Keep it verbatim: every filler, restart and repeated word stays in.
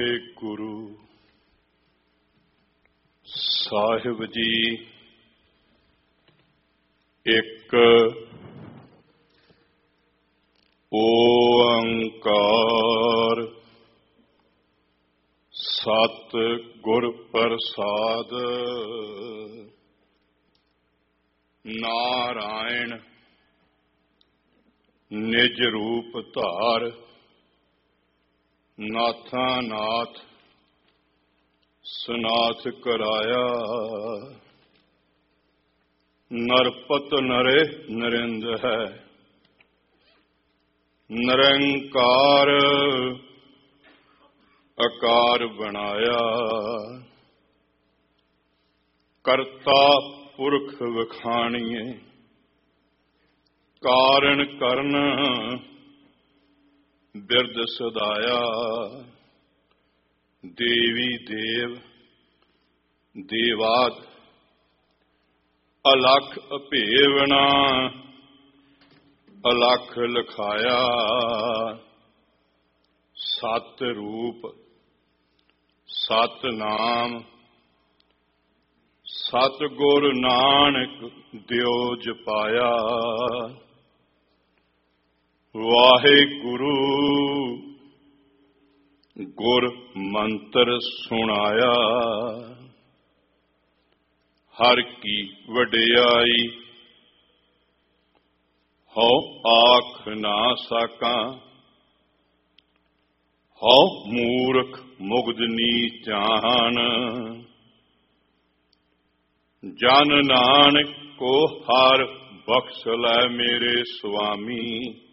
ਗੁਰੂ ਸਾਹਿਬ ਜੀ ਇੱਕ ਓੰਕਾਰ ਸਤ ਗੁਰ ਪ੍ਰਸਾਦ। ਨਾਰਾਇਣ ਨਿਜ ਰੂਪ ਧਾਰ, ਨਾਥਾਂ ਨਾਥ ਸਨਾਥ ਕਰਾਇਆ। ਨਰਪਤ ਨਰੇ ਨਰਿੰਦ ਹੈ, ਨਿਰੰਕਾਰ ਆਕਾਰ ਬਣਾਇਆ। ਕਰਤਾ ਪੁਰਖ ਵਖਾਣੀਏ, ਕਾਰਨ ਕਰਨ ਬਿਰਦ ਸਦਾਇਆ। ਦੇਵੀ ਦੇਵ ਦੇਵਾਦ, ਅਲਖ ਅਭੇਵਨਾ ਅਲਖ ਲਖਾਇਆ। ਸਤ ਰੂਪ ਸਤ ਨਾਮ, ਸਤ ਗੁਰ ਨਾਨਕ ਦਿਓ ਜਪਾਇਆ। ਵਾਹਿਗੁਰੂ ਗੁਰ ਮੰਤਰ ਸੁਣਾਇਆ। ਹਰ ਕੀ ਵਡਿਆਈ ਹਉ ਆਖ ਨਾ ਸਕਾਂ। ਹਉ ਮੂਰਖ ਮੁਗਧਨੀ ਚਾਹਨ, ਜਨ ਨਾਨਕ ਕੋ ਹਰ ਬਖਸ਼ ਲੈ ਮੇਰੇ ਸੁਆਮੀ।